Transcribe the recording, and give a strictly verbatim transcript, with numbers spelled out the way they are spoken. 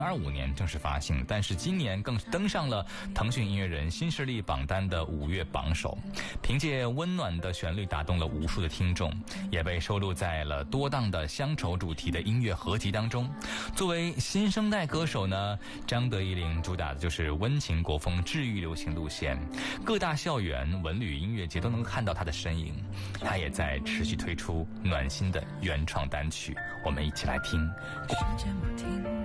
二五年正式发行，但是今年更登上了腾讯音乐人新势力榜单的五月榜首。凭借温暖的旋律打动了无数的听众，也被收录在了多档的乡愁主题的音乐合集当中。作为新生代歌手呢，张德一玲主打的就是温情国风治愈流行路线，各大校园文旅音乐节都能看到她的身影。她也在持续推出暖心的原创单曲，我们一起来听。